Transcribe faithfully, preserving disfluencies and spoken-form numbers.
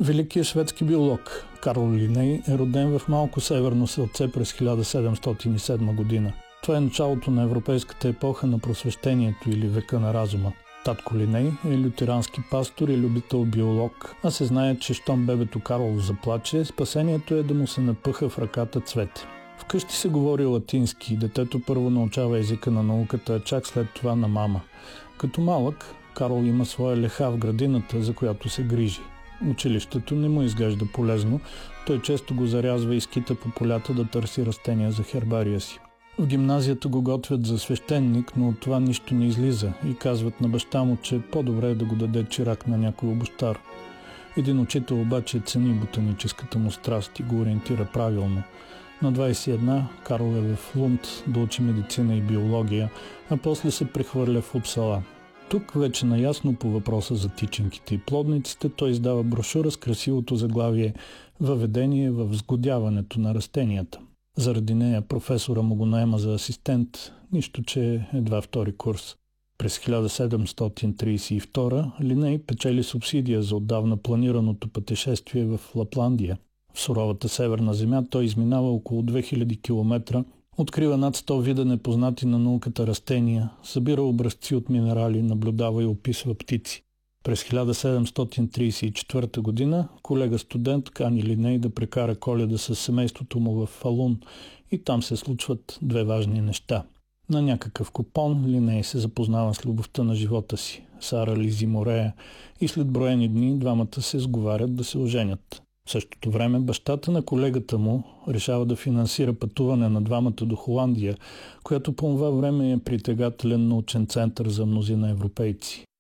Великият шведски биолог Карл Линей е роден в малко северно селце през хиляда седемстотин и седма година. Това е началото на европейската епоха на просвещението или века на разума. Татко Линей е лютерански пастор и любител биолог, а се знае, че щом бебето Карло заплаче, спасението е да му се напъха в ръката цвете. Вкъщи се говори латински и детето първо научава езика на науката, а чак след това на мама. Като малък, Карл има своя леха в градината, за която се грижи. Училището не му изглежда полезно, той често го зарязва и скита по полята да търси растения за хербария си. В гимназията го готвят за свещеник, но от това нищо не излиза и казват на баща му, че по-добре е да го даде чирак на някой обущар. Един учител обаче цени ботаническата му страст и го ориентира правилно. На двадесет и една Карл е в Лунд да учи медицина и биология, а после се прехвърля в Упсала. Тук вече наясно по въпроса за тичинките и плодниците, той издава брошура с красивото заглавие «Въведение в сгодяването на растенията». Заради нея професора му го наема за асистент, нищо че едва втори курс. През хиляда седемстотин тридесет и втора Линей печели субсидия за отдавна планираното пътешествие в Лапландия. В суровата северна земя той изминава около две хиляди километра, открива над сто вида непознати на науката растения, събира образци от минерали, наблюдава и описва птици. През хиляда седемстотин тридесет и четвърта година колега-студент кани Линей да прекара Коледа с семейството му в Фалун и там се случват две важни неща. На някакъв купон Линей се запознава с любовта на живота си, Сара Лизи Морея, и след броени дни двамата се сговарят да се оженят. В същото време бащата на колегата му решава да финансира пътуване на двамата до Холандия, която по това време е притегателен научен център за мнозина европейци.